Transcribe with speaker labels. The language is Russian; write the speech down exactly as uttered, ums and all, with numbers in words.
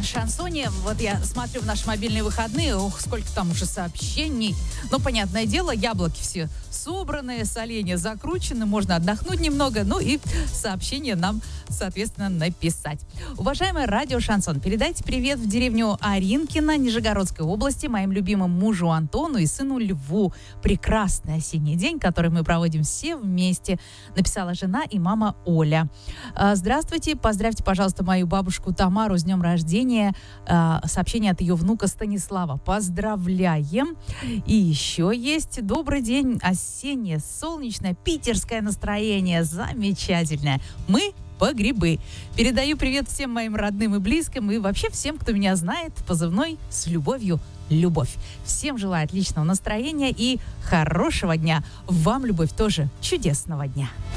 Speaker 1: шансоне. Вот я смотрю в наши мобильные выходные, ох, сколько там уже сообщений. Но, понятное дело, яблоки все собраны, соленья закручены, можно отдохнуть немного, ну и сообщения нам, соответственно, написать. Уважаемая радио Шансон, передайте привет в деревню Аринкино Нижегородской области моим любимым мужу Антону и сыну Льву. Прекрасный осенний день, который мы проводим все вместе, написала жена и мама Оля. Здравствуйте, поздравьте, пожалуйста, мою бабушку Тамару с днем рождения. Сообщение от ее внука Станислава. Поздравляем. И еще есть добрый день, осеннее, солнечное, питерское настроение. Замечательное. Мы по грибы. Передаю привет всем моим родным и близким и вообще всем, кто меня знает, позывной с любовью Любовь. Всем желаю отличного настроения и хорошего дня. Вам, Любовь, тоже чудесного дня.